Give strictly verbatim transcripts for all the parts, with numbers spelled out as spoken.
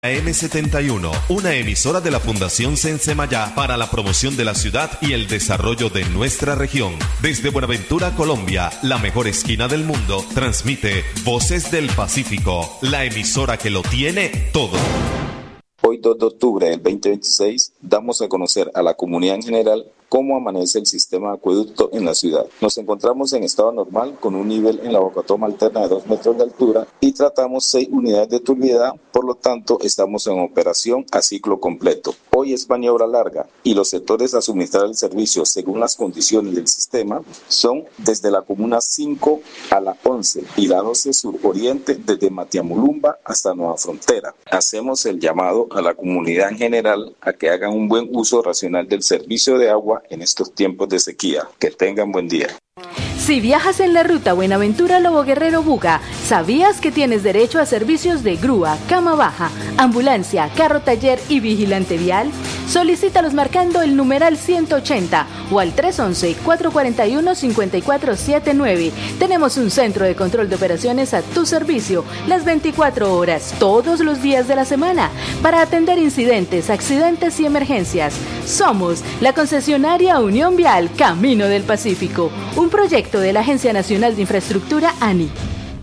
M setenta y uno, una emisora de la Fundación Sensemayá para la promoción de la ciudad y el desarrollo de nuestra región. Desde Buenaventura, Colombia, la mejor esquina del mundo, transmite Voces del Pacífico, la emisora que lo tiene todo. Hoy, dos de octubre del veinte veintiséis, damos a conocer a la comunidad en general cómo amanece el sistema de acueducto en la ciudad. Nos encontramos en estado normal con un nivel en la bocatoma alterna de dos metros de altura y tratamos seis unidades de turbidez, por lo tanto estamos en operación a ciclo completo. Hoy es maniobra larga y los sectores a suministrar el servicio según las condiciones del sistema son desde la comuna cinco a la once y la doce suroriente desde Matiamulumba hasta Nueva Frontera. Hacemos el llamado a la comunidad en general a que hagan un buen uso racional del servicio de agua en estos tiempos de sequía. Que tengan buen día. Si viajas en la ruta Buenaventura-Lobo Guerrero-Buga, ¿sabías que tienes derecho a servicios de grúa, cama baja, ambulancia, carro taller y vigilante vial? Solicítalos marcando el numeral ciento ochenta o al tres once, cuatro cuatro uno, cinco cuatro siete nueve. Tenemos un centro de control de operaciones a tu servicio las veinticuatro horas, todos los días de la semana, para atender incidentes, accidentes y emergencias. Somos la concesionaria Unión Vial Camino del Pacífico, un proyecto de la Agencia Nacional de Infraestructura A N I.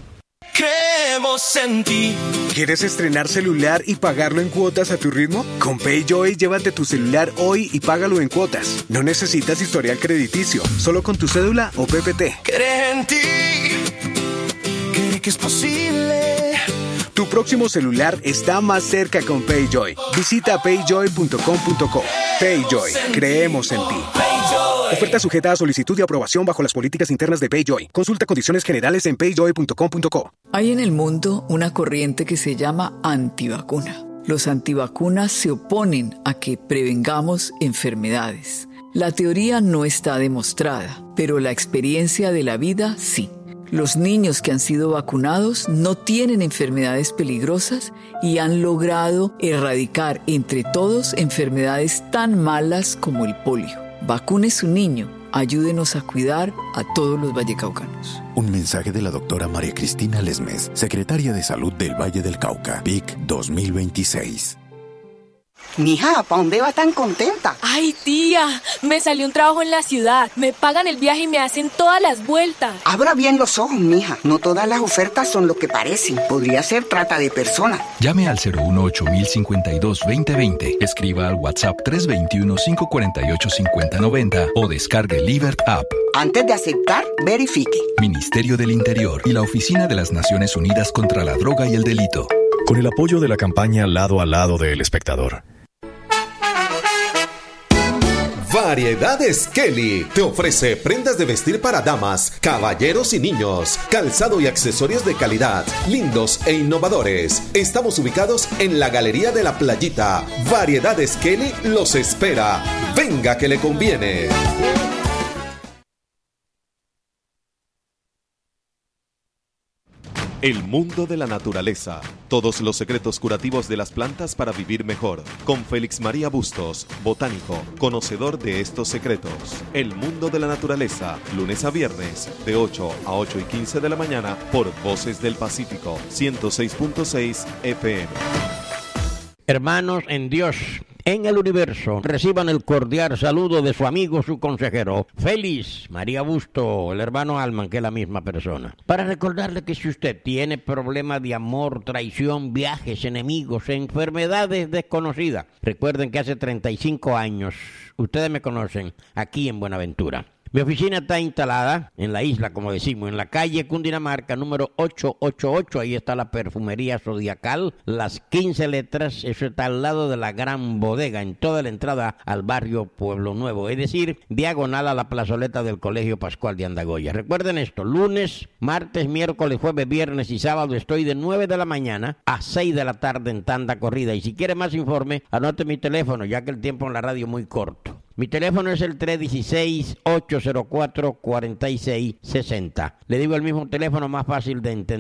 Creemos en ti. ¿Quieres estrenar celular y pagarlo en cuotas a tu ritmo? Con PayJoy, llévate tu celular hoy y págalo en cuotas. No necesitas historial crediticio, solo con tu cédula o P P T. Cree en ti, cree que es posible. Tu próximo celular está más cerca con PayJoy. Visita payjoy punto com punto co. PayJoy, creemos en ti. Oferta sujeta a solicitud y aprobación bajo las políticas internas de PayJoy. Consulta condiciones generales en payjoy punto com punto co. Hay en el mundo una corriente que se llama antivacuna. Los antivacunas se oponen a que prevengamos enfermedades. La teoría no está demostrada, pero la experiencia de la vida sí. Los niños que han sido vacunados no tienen enfermedades peligrosas y han logrado erradicar entre todos enfermedades tan malas como el polio. Vacune su niño. Ayúdenos a cuidar a todos los vallecaucanos. Un mensaje de la doctora María Cristina Lesmes, secretaria de Salud del Valle del Cauca, P I C dos mil veintiséis. Mija, ¿para dónde va tan contenta? Ay, tía, me salió un trabajo en la ciudad. Me pagan el viaje y me hacen todas las vueltas. Abra bien los ojos, mija. No todas las ofertas son lo que parecen. Podría ser trata de personas. Llame al cero uno ocho mil cincuenta y dos veinte veinte. Escriba al WhatsApp tres dos uno, cinco cuatro ocho, cinco cero nueve cero o descargue Libert App. Antes de aceptar, verifique. Ministerio del Interior y la Oficina de las Naciones Unidas contra la Droga y el Delito. Con el apoyo de la campaña Lado a Lado de El Espectador. Variedades Kelly te ofrece prendas de vestir para damas, caballeros y niños, calzado y accesorios de calidad, lindos e innovadores. Estamos ubicados en la Galería de la Playita. Variedades Kelly los espera. Venga que le conviene. El mundo de la naturaleza. Todos los secretos curativos de las plantas para vivir mejor. Con Félix María Bustos, botánico, conocedor de estos secretos. El mundo de la naturaleza. Lunes a viernes, de ocho a ocho y quince de la mañana, por Voces del Pacífico, ciento seis punto seis F M. Hermanos en Dios, en el universo, reciban el cordial saludo de su amigo, su consejero, Félix María Busto, el hermano Alman, que es la misma persona. Para recordarle que si usted tiene problemas de amor, traición, viajes, enemigos, enfermedades desconocidas, recuerden que hace treinta y cinco años, ustedes me conocen, aquí en Buenaventura. Mi oficina está instalada en la isla, como decimos, en la calle Cundinamarca, número ochocientos ochenta y ocho. Ahí está la perfumería Zodiacal, las quince letras. Eso está al lado de la gran bodega, en toda la entrada al barrio Pueblo Nuevo. Es decir, diagonal a la plazoleta del Colegio Pascual de Andagoya. Recuerden esto, lunes, martes, miércoles, jueves, viernes y sábado estoy de nueve de la mañana a seis de la tarde en tanda corrida. Y si quiere más informe, anote mi teléfono, ya que el tiempo en la radio es muy corto. Mi teléfono es el tres uno seis, ocho cero cuatro, cuatro seis seis cero. Le digo el mismo teléfono más fácil de entender.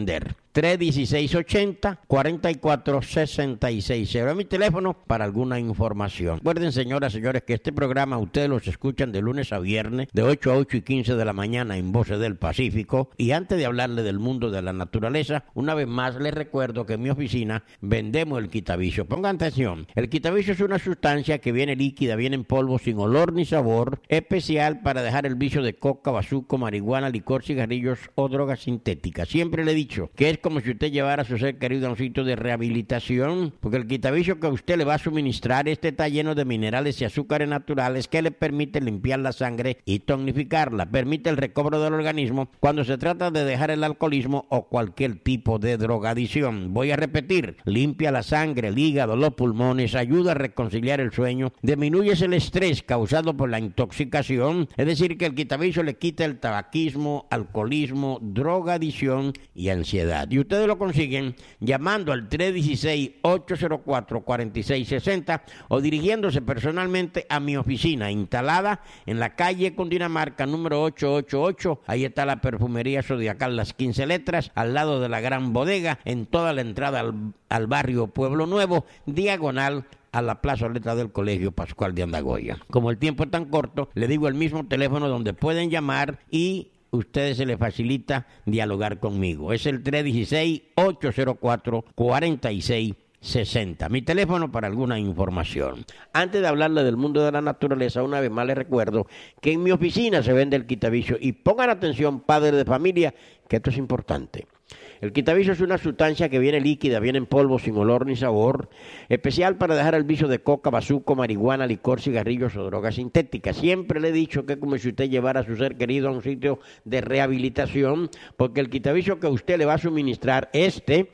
tres uno seis, ocho cero, cuatro cuatro seis seis cero. Es mi teléfono para alguna información. Recuerden, señoras y señores, que este programa ustedes los escuchan de lunes a viernes, de ocho a ocho y quince de la mañana en Voces del Pacífico. Y antes de hablarle del mundo de la naturaleza, una vez más les recuerdo que en mi oficina vendemos el quitavicio. Pongan atención, el quitavicio es una sustancia que viene líquida, viene en polvo, sin olor ni sabor, especial para dejar el vicio de coca, bazuco, marihuana, licor, cigarrillos o drogas sintéticas. Siempre le he dicho que es como si usted llevara a su ser querido a un sitio de rehabilitación, porque el quitavicio que usted le va a suministrar, este está lleno de minerales y azúcares naturales que le permite limpiar la sangre y tonificarla, permite el recobro del organismo cuando se trata de dejar el alcoholismo o cualquier tipo de drogadicción. Voy a repetir, limpia la sangre, el hígado, los pulmones, ayuda a reconciliar el sueño, disminuye el estrés causado por la intoxicación, es decir, que el quitavicio le quita el tabaquismo, alcoholismo, drogadicción y ansiedad. Y ustedes lo consiguen llamando al tres uno seis, ocho cero cuatro, cuatro seis seis cero o dirigiéndose personalmente a mi oficina instalada en la calle Cundinamarca número ochocientos ochenta y ocho. Ahí está la perfumería Zodiacal Las quince Letras, al lado de la Gran Bodega, en toda la entrada al, al barrio Pueblo Nuevo, diagonal a la plazoleta del Colegio Pascual de Andagoya. Como el tiempo es tan corto, le digo el mismo teléfono donde pueden llamar y ustedes se les facilita dialogar conmigo. Es el tres uno seis, ocho cero cuatro, cuatro seis sesenta. Mi teléfono para alguna información. Antes de hablarle del mundo de la naturaleza, una vez más les recuerdo que en mi oficina se vende el quitavicio. Y pongan atención, padres de familia, que esto es importante. El quitavicio es una sustancia que viene líquida, viene en polvo, sin olor ni sabor, especial para dejar el vicio de coca, bazuco, marihuana, licor, cigarrillos o drogas sintéticas. Siempre le he dicho que es como si usted llevara a su ser querido a un sitio de rehabilitación, porque el quitavicio que usted le va a suministrar, este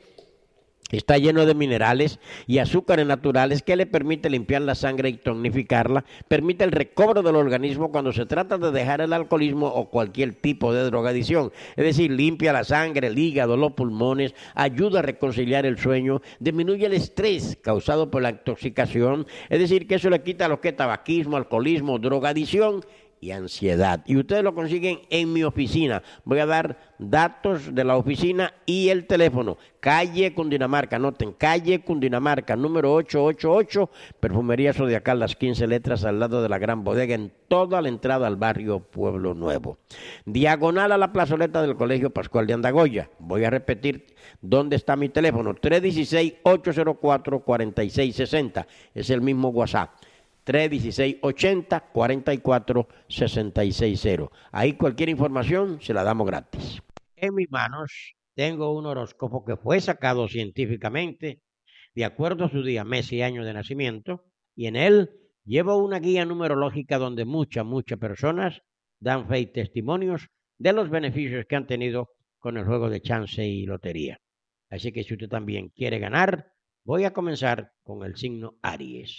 está lleno de minerales y azúcares naturales que le permite limpiar la sangre y tonificarla, permite el recobro del organismo cuando se trata de dejar el alcoholismo o cualquier tipo de drogadicción. Es decir, limpia la sangre, el hígado, los pulmones, ayuda a reconciliar el sueño, disminuye el estrés causado por la intoxicación. Es decir, que eso le quita lo que es tabaquismo, alcoholismo, drogadicción y ansiedad. Y ustedes lo consiguen en mi oficina. Voy a dar datos de la oficina y el teléfono. Calle Cundinamarca, anoten, calle Cundinamarca, número ochocientos ochenta y ocho, Perfumería Zodiacal Las quince Letras, al lado de la Gran Bodega, en toda la entrada al barrio Pueblo Nuevo. Diagonal a la plazoleta del Colegio Pascual de Andagoya. Voy a repetir dónde está mi teléfono. tres uno seis, ocho cero cuatro, cuatro seis seis cero. Es el mismo WhatsApp. tres uno seis, ochenta, cuarenta y cuatro, sesenta y seis cero. Ahí cualquier información se la damos gratis. En mis manos tengo un horóscopo que fue sacado científicamente de acuerdo a su día, mes y año de nacimiento, y en él llevo una guía numerológica donde muchas, muchas personas dan fe y testimonios de los beneficios que han tenido con el juego de chance y lotería. Así que si usted también quiere ganar, voy a comenzar con el signo Aries.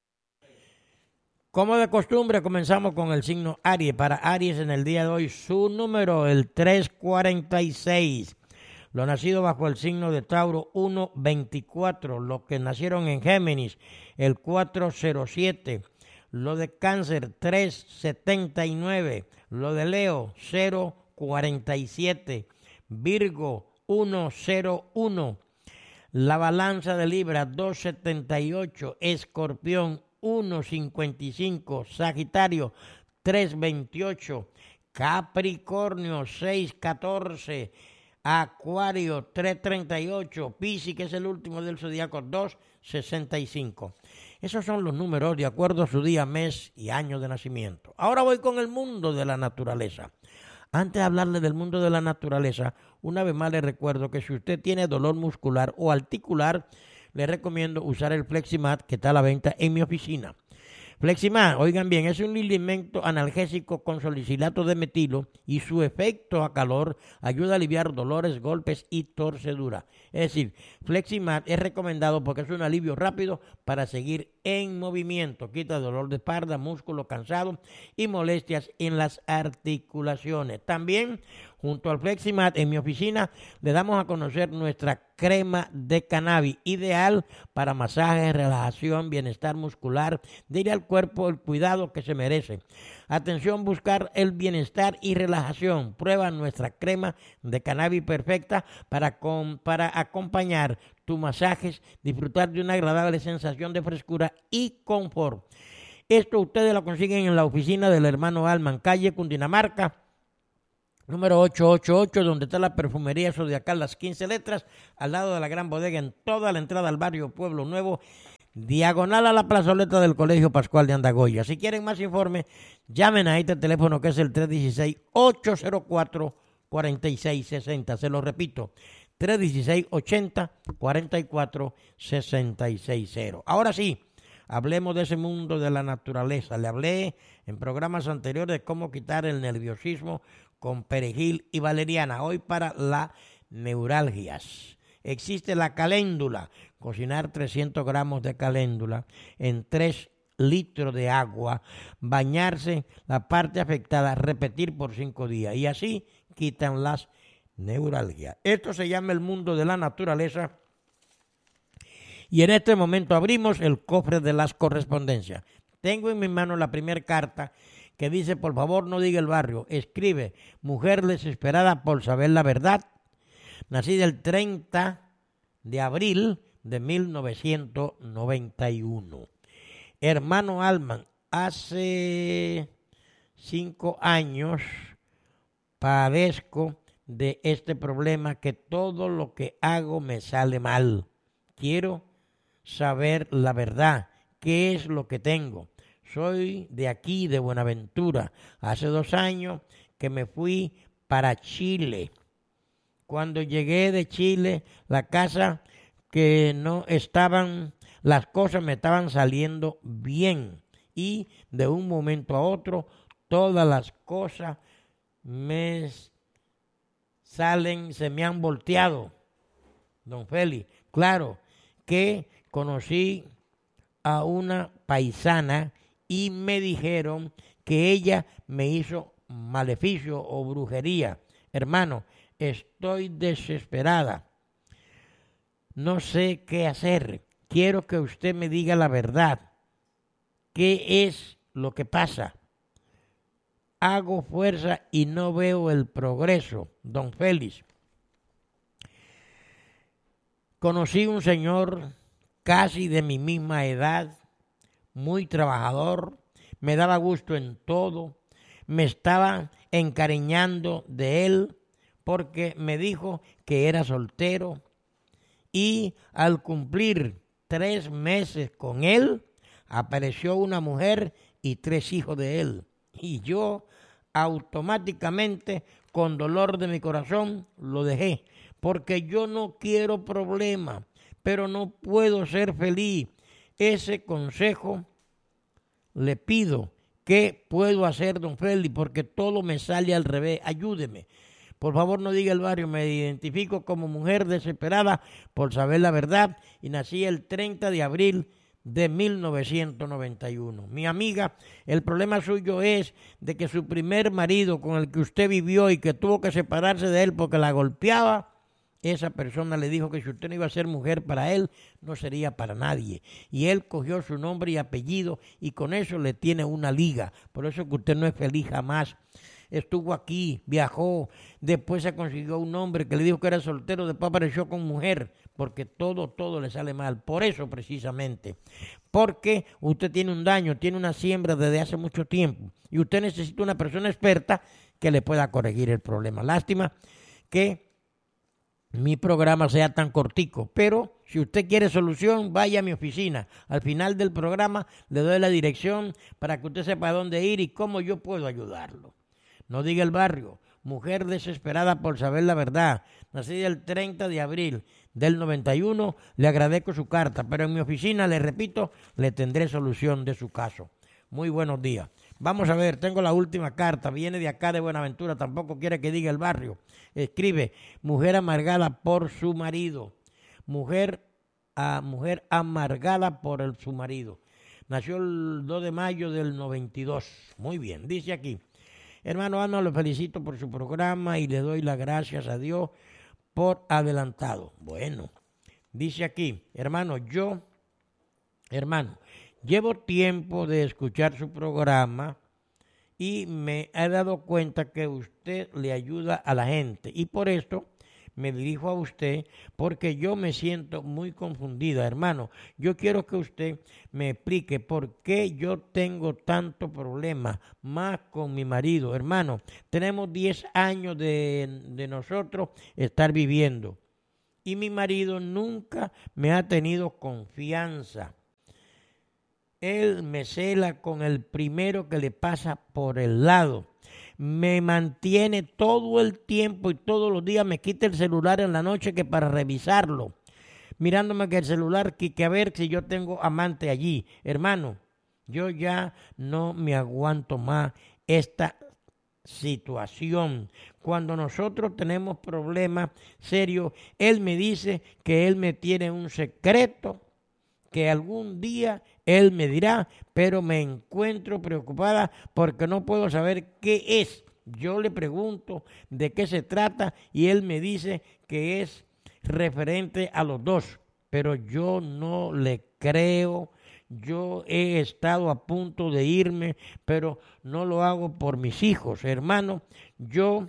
Como de costumbre, comenzamos con el signo Aries. Para Aries en el día de hoy, su número, el trescientos cuarenta y seis. Los nacidos bajo el signo de Tauro, ciento veinticuatro. Los que nacieron en Géminis, el cuatrocientos siete. Los de Cáncer, trescientos setenta y nueve. Los de Leo, cero cuarenta y siete. Virgo, ciento uno. La balanza de Libra, doscientos setenta y ocho. Escorpión, ciento cincuenta y cinco, Sagitario trescientos veintiocho, Capricornio seiscientos catorce, Acuario trescientos treinta y ocho, Piscis, que es el último del zodiaco, doscientos sesenta y cinco. Esos son los números de acuerdo a su día, mes y año de nacimiento. Ahora voy con el mundo de la naturaleza. Antes de hablarle del mundo de la naturaleza, una vez más le recuerdo que si usted tiene dolor muscular o articular, le recomiendo usar el Fleximat, que está a la venta en mi oficina. Fleximat, oigan bien, es un alimento analgésico con salicilato de metilo y su efecto a calor ayuda a aliviar dolores, golpes y torceduras. Es decir, Fleximat es recomendado porque es un alivio rápido para seguir en movimiento. Quita dolor de espalda, músculo cansado y molestias en las articulaciones. También Junto al Fleximat, en mi oficina, le damos a conocer nuestra crema de cannabis, ideal para masajes, relajación, bienestar muscular, darle al cuerpo el cuidado que se merece. Atención, buscar el bienestar y relajación. Prueba nuestra crema de cannabis perfecta para, con, para acompañar tus masajes, disfrutar de una agradable sensación de frescura y confort. Esto ustedes lo consiguen en la oficina del hermano Alman, calle Cundinamarca, número ochocientos ochenta y ocho, donde está la perfumería Zodiacal, las quince letras, al lado de la gran bodega, en toda la entrada al barrio Pueblo Nuevo, diagonal a la plazoleta del Colegio Pascual de Andagoya. Si quieren más informe, llamen a este teléfono que es el tres uno seis, ocho cero cuatro, cuatro seis seis cero. Se lo repito, tres uno seis, ochenta, cuarenta y cuatro, sesenta y seis cero. Ahora sí, hablemos de ese mundo de la naturaleza. Le hablé en programas anteriores de cómo quitar el nerviosismo con perejil y valeriana. Hoy para las neuralgias. Existe la caléndula. Cocinar trescientos gramos de caléndula en tres litros de agua. Bañarse la parte afectada. Repetir por cinco días. Y así quitan las neuralgias. Esto se llama el mundo de la naturaleza. Y en este momento abrimos el cofre de las correspondencias. Tengo en mi mano la primera carta que dice: por favor no diga el barrio. Escribe: mujer desesperada por saber la verdad. Nacida el treinta de abril de mil novecientos noventa y uno. Hermano Alman, hace cinco años padezco de este problema, que todo lo que hago me sale mal. Quiero saber la verdad. ¿Qué es lo que tengo? Soy de aquí, de Buenaventura. Hace dos años que me fui para Chile. Cuando llegué de Chile, la casa que no estaban, las cosas me estaban saliendo bien. Y de un momento a otro, todas las cosas me salen, se me han volteado. Don Félix, claro que conocí a una paisana y me dijeron que ella me hizo maleficio o brujería. Hermano, estoy desesperada. No sé qué hacer. Quiero que usted me diga la verdad. ¿Qué es lo que pasa? Hago fuerza y no veo el progreso. Don Félix, conocí un señor casi de mi misma edad, muy trabajador, me daba gusto en todo, me estaba encariñando de él porque me dijo que era soltero, y al cumplir tres meses con él, apareció una mujer y tres hijos de él. Y yo automáticamente, con dolor de mi corazón, lo dejé, porque yo no quiero problemas, pero no puedo ser feliz. Ese consejo le pido. ¿Qué puedo hacer, don Félix? Porque todo me sale al revés. Ayúdeme. Por favor, no diga el barrio. Me identifico como mujer desesperada por saber la verdad y nací el treinta de abril de mil novecientos noventa y uno. Mi amiga, el problema suyo es de que su primer marido, con el que usted vivió y que tuvo que separarse de él porque la golpeaba, esa persona le dijo que si usted no iba a ser mujer para él, no sería para nadie. Y él cogió su nombre y apellido y con eso le tiene una liga. Por eso que usted no es feliz jamás. Estuvo aquí, viajó, después se consiguió un hombre que le dijo que era soltero, después apareció con mujer, porque todo, todo le sale mal. Por eso precisamente, porque usted tiene un daño, tiene una siembra desde hace mucho tiempo y usted necesita una persona experta que le pueda corregir el problema. Lástima que mi programa sea tan cortico, pero si usted quiere solución, vaya a mi oficina. Al final del programa le doy la dirección para que usted sepa dónde ir y cómo yo puedo ayudarlo. No diga el barrio. Mujer desesperada por saber la verdad. Nací el treinta de abril del noventa y uno. Le agradezco su carta, pero en mi oficina, le repito, le tendré solución de su caso. Muy buenos días. Vamos a ver, tengo la última carta. Viene de acá de Buenaventura. Tampoco quiere que diga el barrio. Escribe: mujer amargada por su marido. Mujer, a, mujer amargada por el, su marido. Nació el dos de mayo del noventa y dos. Muy bien, dice aquí: Hermano Alma, lo felicito por su programa y le doy las gracias a Dios por adelantado. Bueno, dice aquí, hermano, yo, hermano, llevo tiempo de escuchar su programa y me he dado cuenta que usted le ayuda a la gente. Y por esto me dirijo a usted porque yo me siento muy confundida. Hermano, yo quiero que usted me explique por qué yo tengo tanto problema más con mi marido. Hermano, tenemos diez años de, de nosotros estar viviendo y mi marido nunca me ha tenido confianza. Él me cela con el primero que le pasa por el lado. Me mantiene todo el tiempo y todos los días me quita el celular en la noche que para revisarlo. Mirándome que el celular, que, que a ver si yo tengo amante allí. Hermano, yo ya no me aguanto más esta situación. Cuando nosotros tenemos problemas serios, él me dice que él me tiene un secreto, que algún día él me dirá, pero me encuentro preocupada porque no puedo saber qué es. Yo le pregunto de qué se trata y él me dice que es referente a los dos, pero yo no le creo. Yo he estado a punto de irme, pero no lo hago por mis hijos. Hermano, yo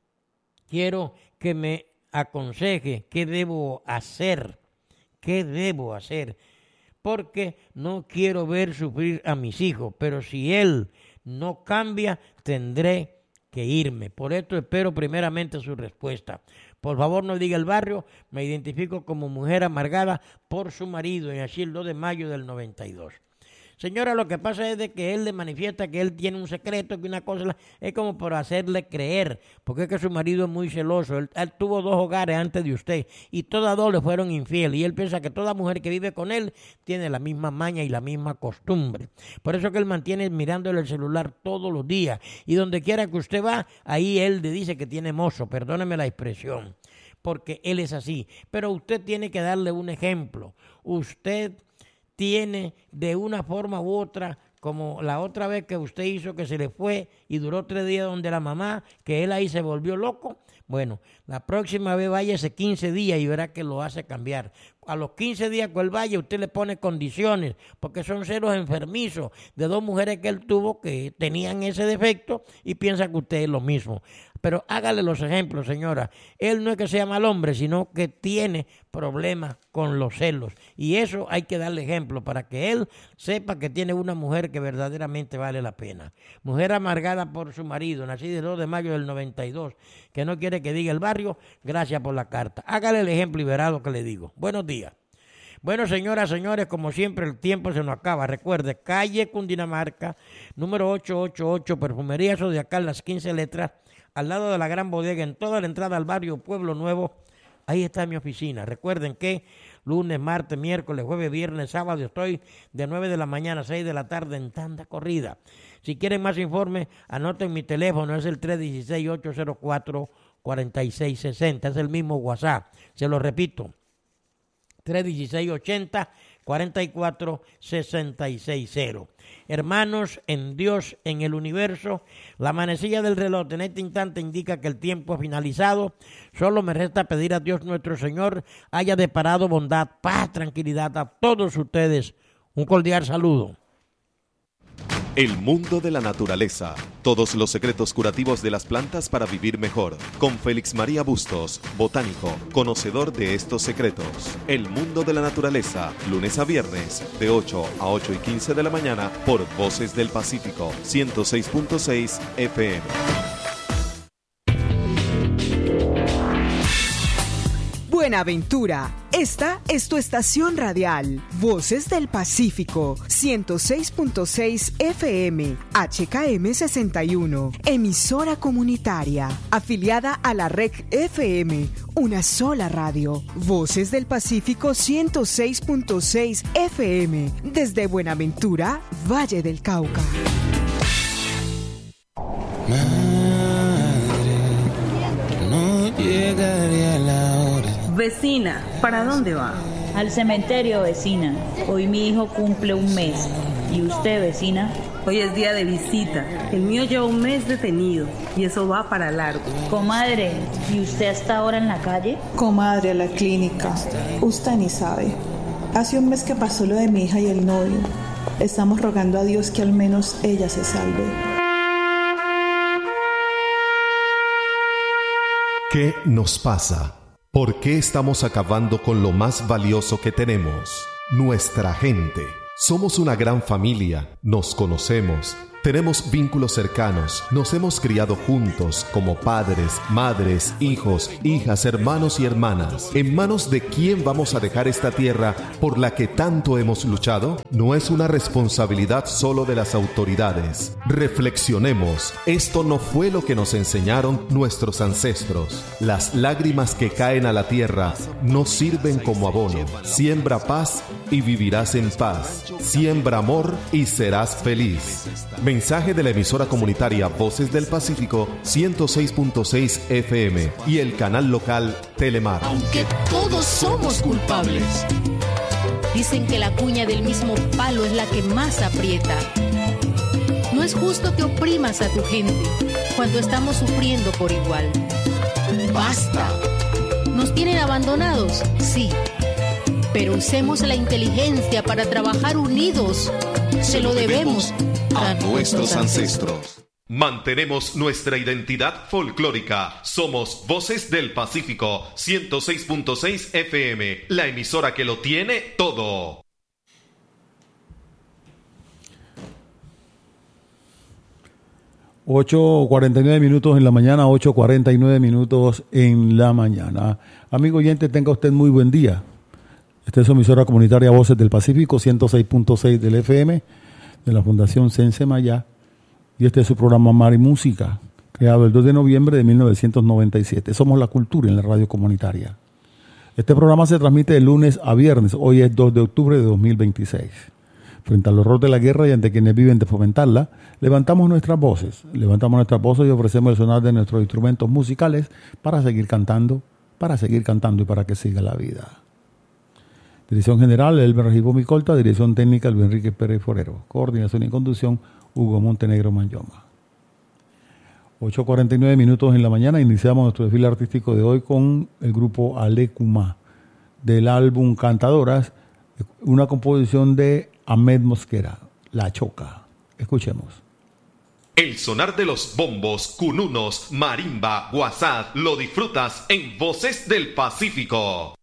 quiero que me aconseje qué debo hacer, qué debo hacer. Porque no quiero ver sufrir a mis hijos, pero si él no cambia, tendré que irme. Por esto espero primeramente su respuesta. Por favor, no diga el barrio, me identifico como mujer amargada por su marido, y así el dos de mayo del noventa y dos. Señora, lo que pasa es de que él le manifiesta que él tiene un secreto, que una cosa es como por hacerle creer, porque es que su marido es muy celoso. Él, él tuvo dos hogares antes de usted y todas dos le fueron infieles y él piensa que toda mujer que vive con él tiene la misma maña y la misma costumbre. Por eso que él mantiene mirándole el celular todos los días y donde quiera que usted va, ahí él le dice que tiene mozo, perdóneme la expresión, porque él es así. Pero usted tiene que darle un ejemplo. Usted tiene de una forma u otra, como la otra vez que usted hizo que se le fue y duró tres días donde la mamá, que él ahí se volvió loco. Bueno, la próxima vez váyase quince días y verá que lo hace cambiar. A los quince días que él vaya, usted le pone condiciones, porque son celos enfermizos de dos mujeres que él tuvo que tenían ese defecto y piensa que usted es lo mismo. Pero hágale los ejemplos, señora. Él no es que sea mal hombre, sino que tiene problemas con los celos. Y eso hay que darle ejemplo para que él sepa que tiene una mujer que verdaderamente vale la pena. Mujer amargada por su marido, nacida el dos de mayo del noventa y dos, que no quiere que diga el barrio, gracias por la carta. Hágale el ejemplo y verá lo que le digo. Buenos días. Bueno, señoras, señores, como siempre el tiempo se nos acaba. Recuerde, calle Cundinamarca, número ochocientos ochenta y ocho, Perfumería Zodiacal, las quince letras, al lado de la gran bodega, en toda la entrada al barrio Pueblo Nuevo. Ahí está mi oficina. Recuerden que lunes, martes, miércoles, jueves, viernes, sábado estoy de nueve de la mañana a seis de la tarde en tanda corrida. Si quieren más informes, anoten mi teléfono, es el tres uno seis, ocho cero cuatro, cuatro seis seis cero. Es el mismo WhatsApp. Se lo repito. tres uno seis, ochenta, cuarenta y cuatro, sesenta y seis cero. Hermanos en Dios, en el universo, la manecilla del reloj en este instante indica que el tiempo ha finalizado. Solo me resta pedir a Dios nuestro Señor haya deparado bondad, paz, tranquilidad a todos ustedes. Un cordial saludo. El mundo de la naturaleza. Todos los secretos curativos de las plantas para vivir mejor. Con Félix María Bustos, botánico, conocedor de estos secretos. El mundo de la naturaleza. Lunes a viernes, de ocho a ocho y quince de la mañana, por Voces del Pacífico, ciento seis punto seis F M. Buenaventura, esta es tu estación radial, Voces del Pacífico, ciento seis punto seis F M, H K M sesenta y uno, emisora comunitaria, afiliada a la R E C F M, una sola radio, Voces del Pacífico ciento seis punto seis F M, desde Buenaventura, Valle del Cauca. Madre, no llegaré a la hora. Vecina, ¿para dónde va? Al cementerio, vecina. Hoy mi hijo cumple un mes. ¿Y usted, vecina? Hoy es día de visita. El mío lleva un mes detenido y eso va para largo. Comadre, ¿y usted hasta ahora en la calle? Comadre, a la clínica. Usted ni sabe. Hace un mes que pasó lo de mi hija y el novio. Estamos rogando a Dios que al menos ella se salve. ¿Qué nos pasa? ¿Por qué estamos acabando con lo más valioso que tenemos? Nuestra gente. Somos una gran familia, nos conocemos, tenemos vínculos cercanos, nos hemos criado juntos como padres, madres, hijos, hijas, hermanos y hermanas. ¿En manos de quién vamos a dejar esta tierra por la que tanto hemos luchado? No es una responsabilidad solo de las autoridades. Reflexionemos, esto no fue lo que nos enseñaron nuestros ancestros. Las lágrimas que caen a la tierra no sirven como abono. Siembra paz y vivirás en paz. Siembra amor y serás feliz. Mensaje de la emisora comunitaria Voces del Pacífico ciento seis punto seis F M y el canal local Telemar. Aunque todos somos culpables. Dicen que la cuña del mismo palo es la que más aprieta. No es justo que oprimas a tu gente cuando estamos sufriendo por igual. ¡Basta! ¿Nos tienen abandonados? Sí. Pero usemos la inteligencia para trabajar unidos. Se lo debemos a nuestros ancestros. Mantenemos nuestra identidad folclórica. Somos Voces del Pacífico ciento seis punto seis F M, la emisora que lo tiene todo. ocho cuarenta y nueve minutos en la mañana, ocho cuarenta y nueve minutos en la mañana. Amigo oyente, tenga usted muy buen día. Esta es su emisora comunitaria Voces del Pacífico, ciento seis punto seis del F M, de la Fundación Sense Maya. Y este es su programa Mar y Música, creado el dos de noviembre de mil novecientos noventa y siete. Somos la cultura en la radio comunitaria. Este programa se transmite de lunes a viernes. Hoy es dos de octubre de dos mil veintiséis. Frente al horror de la guerra y ante quienes viven de fomentarla, levantamos nuestras voces. Levantamos nuestras voces y ofrecemos el sonar de nuestros instrumentos musicales para seguir cantando, para seguir cantando y para que siga la vida. Dirección general, Elber Regibo Micolta. Dirección técnica, Luis Enrique Pérez Forero. Coordinación y conducción, Hugo Montenegro Mayoma. ocho cuarenta y nueve minutos en la mañana. Iniciamos nuestro desfile artístico de hoy con el grupo Alecumá, del álbum Cantadoras, una composición de Ahmed Mosquera, La Choca. Escuchemos. El sonar de los bombos, cununos, marimba, guasat, lo disfrutas en Voces del Pacífico.